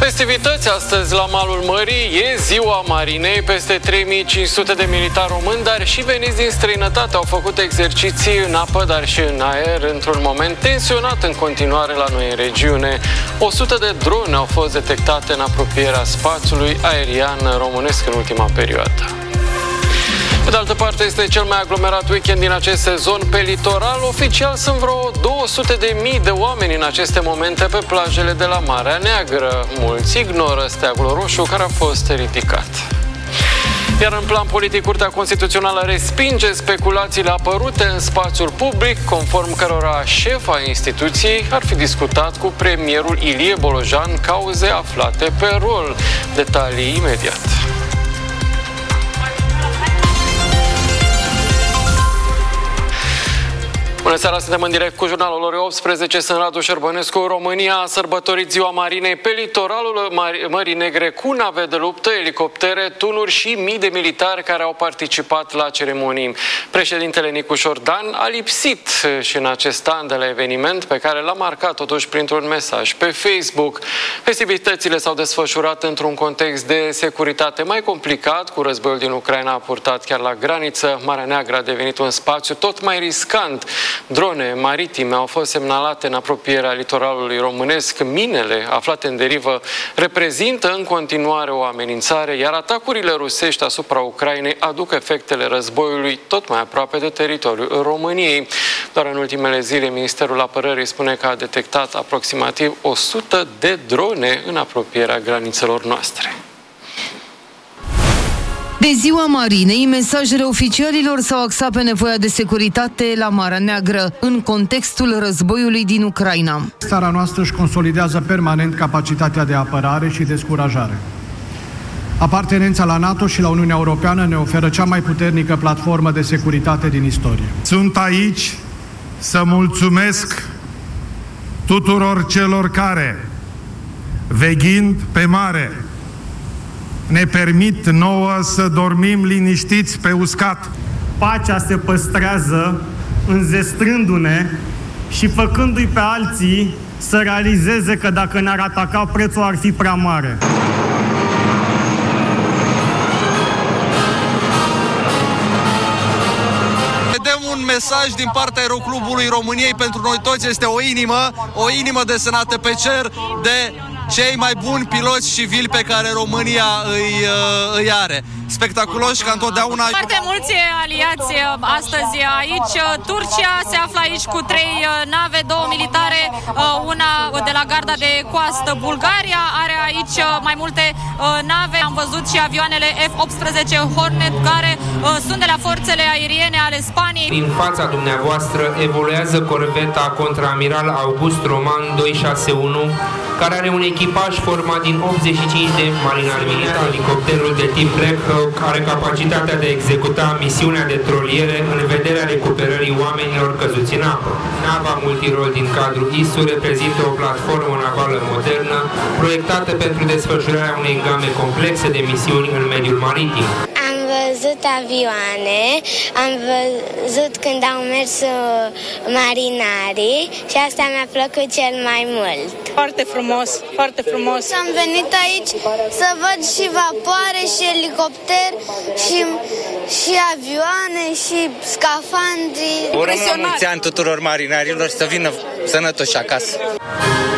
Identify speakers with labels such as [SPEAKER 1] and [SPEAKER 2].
[SPEAKER 1] Festivități astăzi la malul mării, e ziua marinei, peste 3500 de militari români, dar și veniți din străinătate au făcut exerciții în apă, dar și în aer, într-un moment tensionat în continuare la noi în regiune. 100 de drone au fost detectate în apropierea spațiului aerian românesc în ultima perioadă. Pe de altă parte, este cel mai aglomerat weekend din acest sezon pe litoral. Oficial sunt vreo 200.000 de oameni în aceste momente pe plajele de la Marea Neagră. Mulți ignoră steagul roșu care a fost ridicat. Iar în plan politic, Curtea Constituțională respinge speculațiile apărute în spațiul public, conform cărora șefa instituției ar fi discutat cu premierul Ilie Bolojan cauze aflate pe rol. Detalii imediat. Bună seara, suntem în direct cu jurnalul orei 18, sunt Radu Șerbănescu. România a sărbătorit ziua marinei pe litoralul Mării Negre cu nave de luptă, elicoptere, tunuri și mii de militari care au participat la ceremonii. Președintele Nicușor Dan a lipsit și în acest an de la eveniment, pe care l-a marcat totuși printr-un mesaj pe Facebook. Festivitățile s-au desfășurat într-un context de securitate mai complicat, cu războiul din Ucraina purtat chiar la graniță. Marea Neagră a devenit un spațiu tot mai riscant. Drone maritime au fost semnalate în apropierea litoralului românesc. Minele aflate în derivă reprezintă în continuare o amenințare, iar atacurile rusești asupra Ucrainei aduc efectele războiului tot mai aproape de teritoriul României. Doar în ultimele zile, Ministerul Apărării spune că a detectat aproximativ 100 de drone în apropierea granițelor noastre.
[SPEAKER 2] De ziua marinei, mesajele oficialilor s-au axat pe nevoia de securitate la Marea Neagră, în contextul războiului din Ucraina.
[SPEAKER 3] Țara noastră își consolidează permanent capacitatea de apărare și descurajare. Apartenența la NATO și la Uniunea Europeană ne oferă cea mai puternică platformă de securitate din istorie.
[SPEAKER 4] Sunt aici să mulțumesc tuturor celor care, veghind pe mare, ne permit nouă să dormim liniștiți pe uscat.
[SPEAKER 5] Pacea se păstrează înzestrându-ne și făcându-i pe alții să realizeze că dacă ne-ar ataca, prețul ar fi prea mare.
[SPEAKER 6] Vedem un mesaj din partea Aeroclubului României pentru noi toți. Este o inimă desenată pe cer de cei mai buni piloți civili pe care România îi are. Spectaculoși ca întotdeauna.
[SPEAKER 7] Foarte mulți aliați astăzi aici. Turcia se află aici cu 3 nave, 2 militare, una de la garda de coastă. Bulgaria are aici mai multe nave. Am văzut și avioanele F-18 Hornet care sunt de la forțele aeriene ale Spaniei.
[SPEAKER 8] În fața dumneavoastră evoluează corveta contraamiral August Roman 261, care are un echipaj format din 85 de marinari militari. Elicopterul de tip Black Hawk are capacitatea de a executa misiunea de troliere în vederea recuperării oamenilor căzuți în apă. Nava multirol din cadrul ISU reprezintă o platformă navală modernă, proiectată pentru desfășurarea unei game complexe de misiuni în mediul maritim.
[SPEAKER 9] Am văzut avioane, am văzut când au mers marinarii și asta mi-a plăcut cel mai mult.
[SPEAKER 10] Foarte frumos, foarte frumos.
[SPEAKER 9] Am venit aici să văd și vapoare și elicopter și avioane și scafandri.
[SPEAKER 11] Urăm la mulți ani tuturor marinarilor să vină sănătoși acasă.